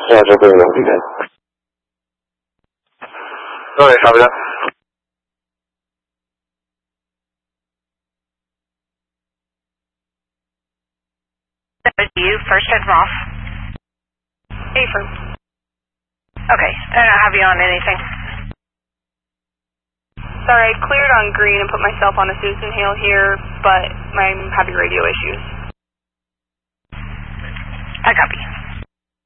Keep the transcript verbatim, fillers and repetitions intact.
Roger, bring up again. Alright, copy that. That was you, first Admiral. Affirm. Okay, I don't have you on anything. Sorry, I cleared on green and put myself on a Susan Hale here, but I'm having radio issues. I copy.